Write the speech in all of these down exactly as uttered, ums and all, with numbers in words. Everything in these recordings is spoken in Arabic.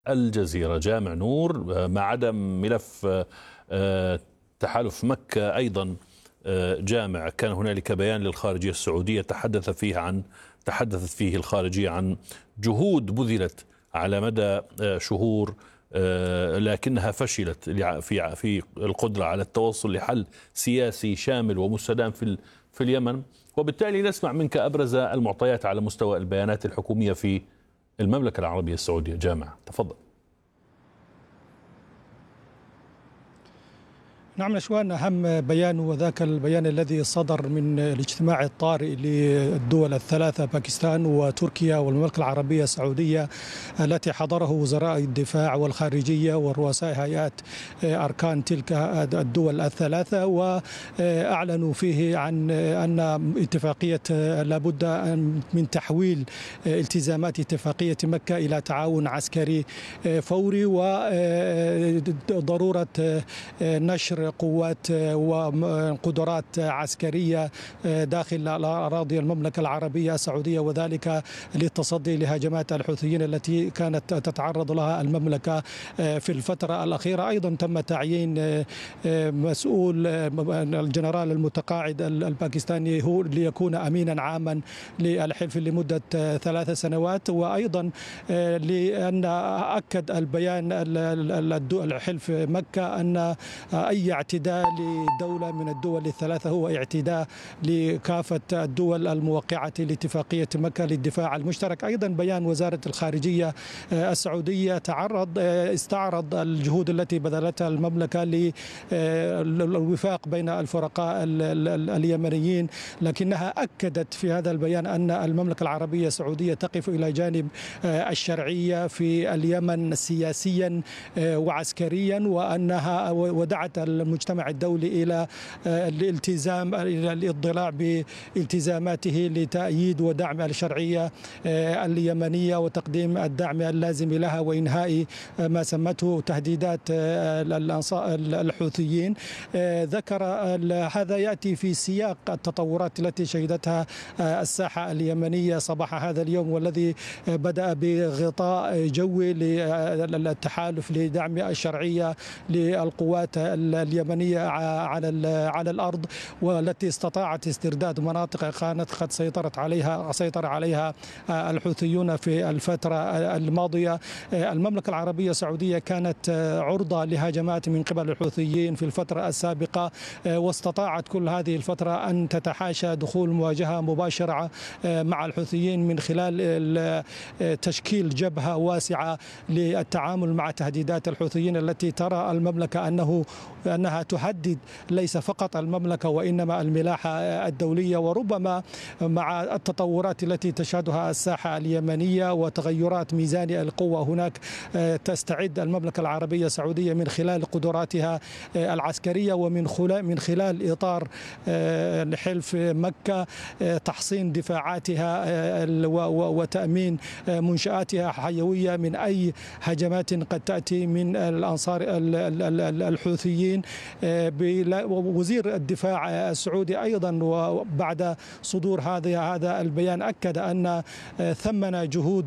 الجزيرة. جامع نور، مع عدم ملف تحالف مكة أيضا جامع، كان هنالك بيان للخارجية السعودية تحدث فيه عن تحدثت فيه الخارجية عن جهود بذلت على مدى شهور، لكنها فشلت في في القدرة على التوصل لحل سياسي شامل ومستدام في في اليمن. وبالتالي نسمع منك أبرز المعطيات على مستوى البيانات الحكومية في المملكة العربية السعودية. جامع، تفضل. نعم نشوان، أهم بيان وذاك البيان الذي صدر من الاجتماع الطارئ للدول الثلاثة باكستان وتركيا والمملكة العربية السعودية التي حضره وزراء الدفاع والخارجية ورؤساء هيئات أركان تلك الدول الثلاثة، وأعلنوا فيه عن أن اتفاقية لابد من تحويل التزامات اتفاقية مكة إلى تعاون عسكري فوري، وضرورة نشر قوات وقدرات عسكرية داخل أراضي المملكة العربية السعودية، وذلك للتصدي لهجمات الحوثيين التي كانت تتعرض لها المملكة في الفترة الأخيرة. أيضا تم تعيين مسؤول الجنرال المتقاعد الباكستاني هو ليكون أمينا عاما للحلف لمدة ثلاث سنوات. وأيضا لأن أكد البيان الحلف مكة أن أي اعتداء لدولة من الدول الثلاثة هو اعتداء لكافة الدول الموقعة لاتفاقية مكة للدفاع المشترك. أيضا بيان وزارة الخارجية السعودية تعرض استعرض الجهود التي بذلتها المملكة للوفاق بين الفرقاء اليمنيين، لكنها أكدت في هذا البيان أن المملكة العربية السعودية تقف إلى جانب الشرعية في اليمن سياسيا وعسكريا، وأنها ودعت المجتمع الدولي إلى الالتزام إلى الاضلاع بالتزاماته لتأييد ودعم الشرعية اليمنية وتقديم الدعم اللازم لها وإنهاء ما سمته تهديدات الحوثيين. ذكر هذا يأتي في سياق التطورات التي شهدتها الساحة اليمنية صباح هذا اليوم، والذي بدأ بغطاء جوي للتحالف لدعم الشرعية للقوات اليمنية على على الأرض، والتي استطاعت استرداد مناطق كانت قد سيطرت عليها سيطر عليها الحوثيون في الفترة الماضية. المملكة العربية السعودية كانت عرضة لهجمات من قبل الحوثيين في الفترة السابقة، واستطاعت كل هذه الفترة أن تتحاشى دخول مواجهة مباشرة مع الحوثيين من خلال تشكيل جبهة واسعة للتعامل مع تهديدات الحوثيين التي ترى المملكة أنه أنها تهدد ليس فقط المملكة وإنما الملاحة الدولية. وربما مع التطورات التي تشهدها الساحة اليمنية وتغيرات ميزان القوة هناك، تستعد المملكة العربية السعودية من خلال قدراتها العسكرية ومن خلال من خلال إطار حلف مكة تحصين دفاعاتها وتأمين منشآتها حيوية من أي هجمات قد تأتي من الأنصار الحوثيين. وزير الدفاع السعودي أيضا وبعد صدور هذا هذا البيان أكد أن ثمن جهود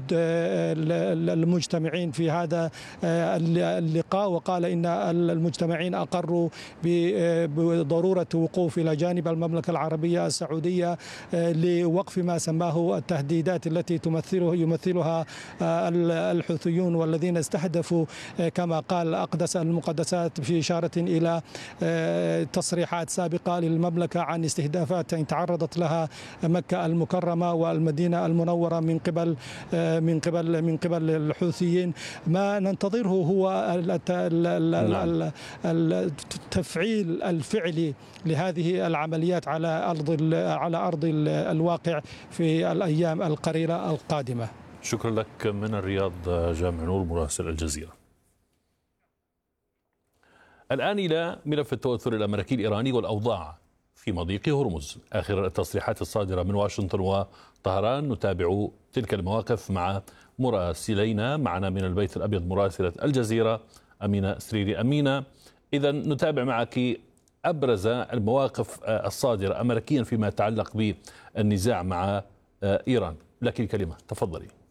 المجتمعين في هذا اللقاء، وقال إن المجتمعين أقروا بضرورة وقوف إلى جانب المملكة العربية السعودية لوقف ما سماه التهديدات التي تمثله يمثلها الحوثيون، والذين استهدفوا كما قال أقدس المقدسات في إشارة إلى تصريحات سابقة للمملكة عن استهدافات تعرضت لها مكة المكرمة والمدينة المنورة من قبل من قبل من قبل الحوثيين. ما ننتظره هو التفعيل الفعلي لهذه العمليات على أرض على أرض الواقع في الأيام القليلة القادمة. شكرا لك من الرياض جامع نور مراسل الجزيرة. الآن إلى ملف التوتر الأمريكي الإيراني والأوضاع في مضيق هرمز. آخر التصريحات الصادرة من واشنطن وطهران. نتابع تلك المواقف مع مراسلينا. معنا من البيت الأبيض مراسلة الجزيرة أمينة سريري. أمينة، إذا نتابع معك أبرز المواقف الصادرة أمريكيا فيما يتعلق بالنزاع مع إيران. لك الكلمة، تفضلي.